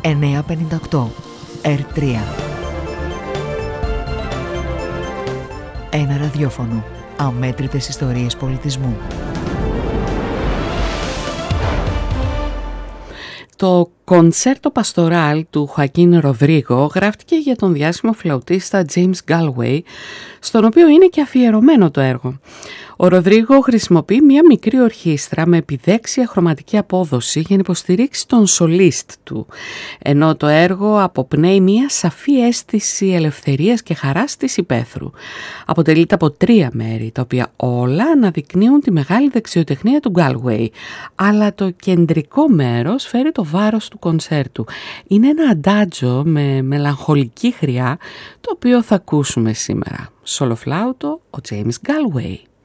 958 R3. Ένα ραδιόφωνο. Αμέτρητες ιστορίες πολιτισμού. Το κονσέρτο παστοράλ του Χοακίν Ροδρίγο γράφτηκε για τον διάσημο φλαουτίστα James Galway, στον οποίο είναι και αφιερωμένο το έργο. Ο Ροδρίγο χρησιμοποιεί μια μικρή ορχήστρα με επιδέξια χρωματική απόδοση για να υποστηρίξει τον σολίστ του, ενώ το έργο αποπνέει μια σαφή αίσθηση ελευθερίας και χαράς της υπαίθρου. Αποτελείται από 3 μέρη, τα οποία όλα αναδεικνύουν τη μεγάλη δεξιοτεχνία του Galway, αλλά το κεντρικό μέρος φέρει το βάρος του κονσέρτου. Είναι ένα αντάτζο με μελαγχολική χρειά, το οποίο θα ακούσουμε σήμερα. Σολοφλάουτο, ο James Galway.